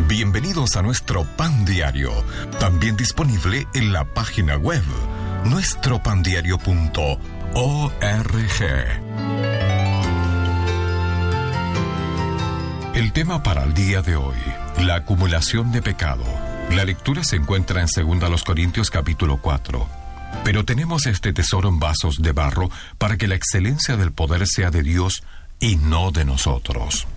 Bienvenidos a nuestro Pan Diario, también disponible en la página web nuestropandiario.org. El tema para el día de hoy, la acumulación de pecado. La lectura se encuentra en 2 Corintios capítulo 4. Pero tenemos este tesoro en vasos de barro para que la excelencia del poder sea de Dios y no de nosotros.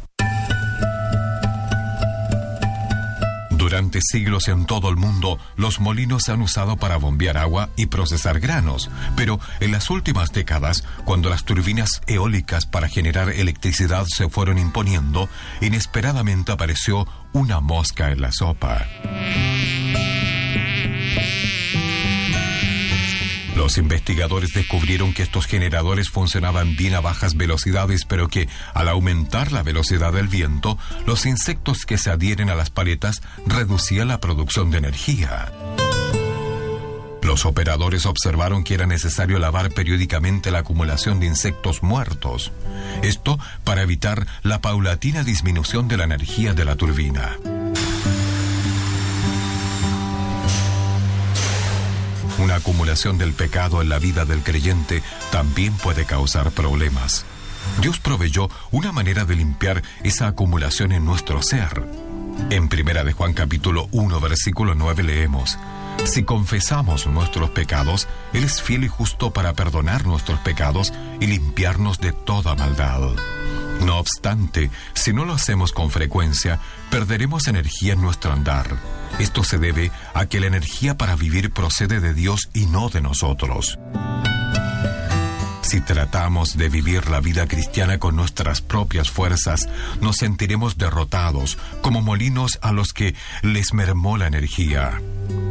Durante siglos en todo el mundo, los molinos se han usado para bombear agua y procesar granos, pero en las últimas décadas, cuando las turbinas eólicas para generar electricidad se fueron imponiendo, inesperadamente apareció una mosca en la sopa. Los investigadores descubrieron que estos generadores funcionaban bien a bajas velocidades, pero que, al aumentar la velocidad del viento, los insectos que se adhieren a las paletas reducían la producción de energía. Los operadores observaron que era necesario lavar periódicamente la acumulación de insectos muertos. Esto para evitar la paulatina disminución de la energía de la turbina. Una acumulación del pecado en la vida del creyente también puede causar problemas. Dios proveyó una manera de limpiar esa acumulación en nuestro ser. En 1 de Juan capítulo 1 versículo 9 leemos: si confesamos nuestros pecados, Él es fiel y justo para perdonar nuestros pecados y limpiarnos de toda maldad. No obstante, si no lo hacemos con frecuencia, perderemos energía en nuestro andar. Esto se debe a que la energía para vivir procede de Dios y no de nosotros. Si tratamos de vivir la vida cristiana con nuestras propias fuerzas, nos sentiremos derrotados, como molinos a los que les mermó la energía.